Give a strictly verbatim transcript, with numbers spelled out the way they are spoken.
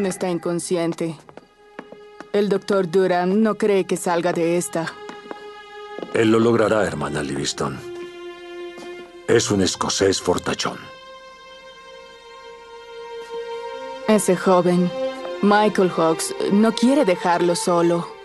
Aún está inconsciente. El doctor Durham no cree que salga de esta. Él lo logrará, hermana Livingston. Es un escocés fortachón. Ese joven, Michael Hawkes, no quiere dejarlo solo.